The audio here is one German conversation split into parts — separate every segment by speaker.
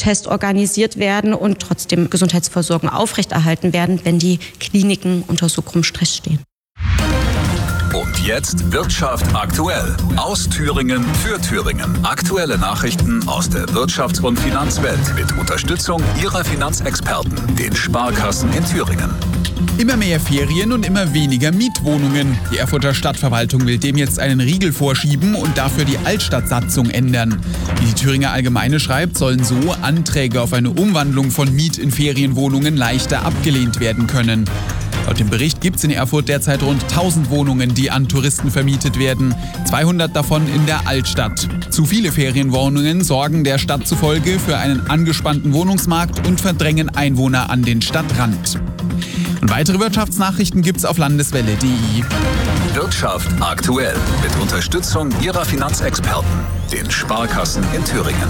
Speaker 1: Bluttests organisiert werden und trotzdem Gesundheitsversorgung aufrechterhalten werden, wenn die Kliniken unter so großem Stress stehen.
Speaker 2: Und jetzt Wirtschaft aktuell. Aus Thüringen für Thüringen. Aktuelle Nachrichten aus der Wirtschafts- und Finanzwelt mit Unterstützung Ihrer Finanzexperten, den Sparkassen in Thüringen.
Speaker 3: Immer mehr Ferien und immer weniger Mietwohnungen. Die Erfurter Stadtverwaltung will dem jetzt einen Riegel vorschieben und dafür die Altstadtsatzung ändern. Wie die Thüringer Allgemeine schreibt, sollen so Anträge auf eine Umwandlung von Miet- in Ferienwohnungen leichter abgelehnt werden können. Laut dem Bericht gibt es in Erfurt derzeit rund 1000 Wohnungen, die an Touristen vermietet werden. 200 davon in der Altstadt. Zu viele Ferienwohnungen sorgen der Stadt zufolge für einen angespannten Wohnungsmarkt und verdrängen Einwohner an den Stadtrand. Und weitere Wirtschaftsnachrichten gibt's auf landeswelle.de.
Speaker 2: Wirtschaft aktuell mit Unterstützung Ihrer Finanzexperten, den Sparkassen in Thüringen.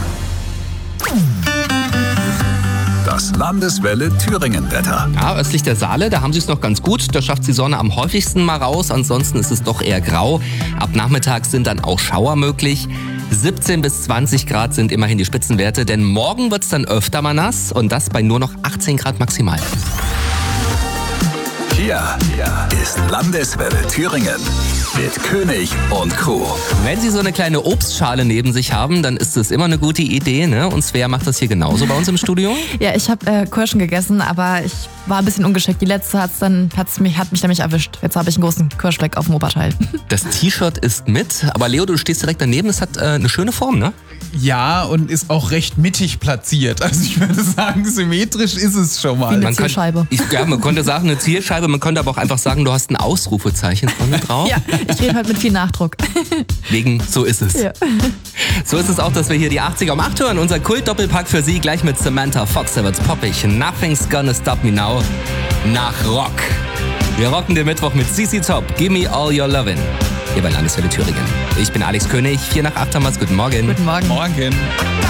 Speaker 2: Das Landeswelle Thüringen-Wetter.
Speaker 4: Ja, östlich der Saale, da haben sie es noch ganz gut. Da schafft die Sonne am häufigsten mal raus. Ansonsten ist es doch eher grau. Ab Nachmittag sind dann auch Schauer möglich. 17 bis 20 Grad sind immerhin die Spitzenwerte, denn morgen wird es dann öfter mal nass und das bei nur noch 18 Grad maximal.
Speaker 2: Hier ist Landeswelle Thüringen mit König und Co.
Speaker 4: Wenn Sie so eine kleine Obstschale neben sich haben, dann ist das immer eine gute Idee, ne? Und Svea macht das hier genauso bei uns im Studio.
Speaker 5: Ja, ich habe Kirschen gegessen, aber ich war ein bisschen ungeschickt. Die letzte hat mich nämlich erwischt. Jetzt habe ich einen großen Kirschfleck auf dem Oberteil.
Speaker 4: Das T-Shirt ist mit, aber Leo, du stehst direkt daneben. Es hat eine schöne Form, ne?
Speaker 3: Ja, und ist auch recht mittig platziert. Also ich würde sagen, symmetrisch ist es schon mal.
Speaker 5: Wie eine Zielscheibe.
Speaker 4: Man könnte sagen eine Zielscheibe, man könnte aber auch einfach sagen, du hast ein Ausrufezeichen vorne drauf.
Speaker 5: Ja, ich rede halt mit viel Nachdruck.
Speaker 4: Wegen, so ist es. Ja. So ist es auch, dass wir hier die 80er um 8 hören. Unser Kult-Doppelpack für Sie, gleich mit Samantha Fox, da wird's poppig. Nothing's gonna stop me now. Nach Rock. Wir rocken den Mittwoch mit CC Top. Give me all your lovin'. Hier bei Landeswelle Thüringen. Ich bin Alex König, 7:55 haben wir's. Guten Morgen.
Speaker 5: Guten Morgen.
Speaker 3: Morgen.